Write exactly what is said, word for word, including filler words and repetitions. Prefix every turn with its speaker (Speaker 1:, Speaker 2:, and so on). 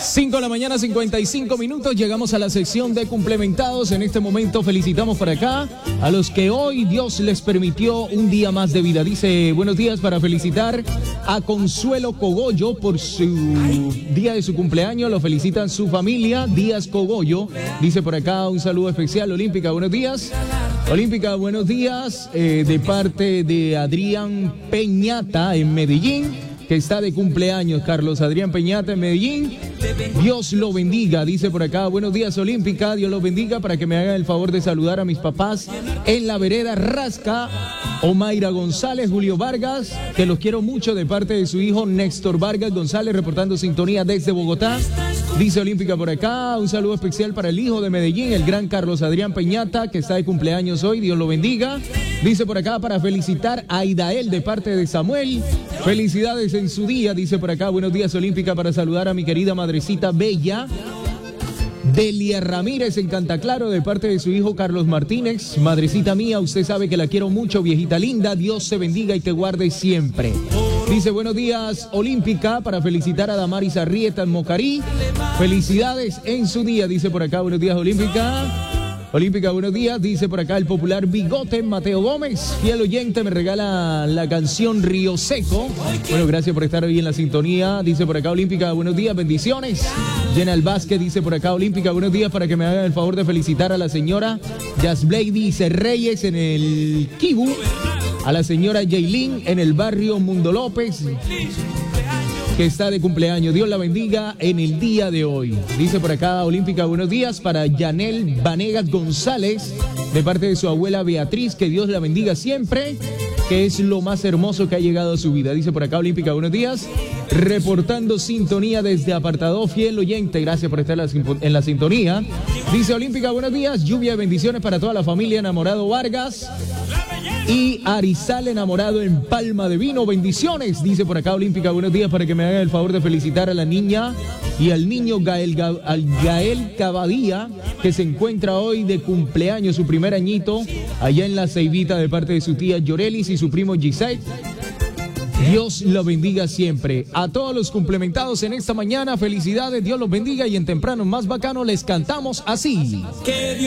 Speaker 1: cinco de la mañana, cincuenta y cinco minutos. Llegamos a la sección de complementados. En este momento felicitamos por acá a los que hoy Dios les permitió un día más de vida. Dice, buenos días para felicitar a Consuelo Cogollo por su día de su cumpleaños. Lo felicitan su familia, Díaz Cogollo. Dice por acá un saludo especial. Olímpica, buenos días. Olímpica, buenos días. Eh, de parte de Adrián Peñata en Medellín, que está de cumpleaños. Carlos Adrián Peñata en Medellín. Dios lo bendiga, dice por acá. Buenos días, Olímpica. Dios los bendiga, para que me hagan el favor de saludar a mis papás en la vereda Rasca. Omaira González, Julio Vargas, que los quiero mucho, de parte de su hijo Néstor Vargas González, reportando sintonía desde Bogotá. Dice Olímpica por acá, un saludo especial para el hijo de Medellín, el gran Carlos Adrián Peñata, que está de cumpleaños hoy. Dios lo bendiga. Dice por acá, para felicitar a Idael de parte de Samuel. Felicidades en su día. Dice por acá, buenos días, Olímpica, para saludar a mi querida madrecita bella, Delia Ramírez en Cantaclaro, de parte de su hijo Carlos Martínez. Madrecita mía, usted sabe que la quiero mucho, viejita linda. Dios te bendiga y te guarde siempre. Dice, buenos días, Olímpica, para felicitar a Damaris Arrieta en Mocarí. Felicidades en su día. Dice por acá, buenos días, Olímpica. Olímpica, buenos días. Dice por acá el popular Bigote Mateo Gómez, fiel oyente, me regala la canción Río Seco. Bueno, gracias por estar hoy en la sintonía. Dice por acá Olímpica, buenos días, bendiciones. Jenal Vázquez dice por acá, Olímpica, buenos días, para que me hagan el favor de felicitar a la señora Yasblady Reyes en el Kibu, a la señora Yailin en el barrio Mundo López, que está de cumpleaños. Dios la bendiga en el día de hoy. Dice por acá Olímpica, buenos días, para Yanel Vanegas González, de parte de su abuela Beatriz, que Dios la bendiga siempre, que es lo más hermoso que ha llegado a su vida. Dice por acá Olímpica, buenos días, reportando sintonía desde Apartado, fiel oyente, gracias por estar en la sintonía. Dice Olímpica, buenos días, lluvia de bendiciones para toda la familia Enamorado Vargas y Arizal Enamorado en Palma de Vino, bendiciones. Dice por acá Olímpica, buenos días, para que me hagan el favor de felicitar a la niña y al niño Gael, al Gael Cabadía, que se encuentra hoy de cumpleaños, su primer añito, allá en La Ceibita, de parte de su tía Llorelis y su primo Giselle. Dios lo bendiga siempre. A todos los complementados en esta mañana, felicidades, Dios los bendiga, y en temprano más bacano les cantamos así.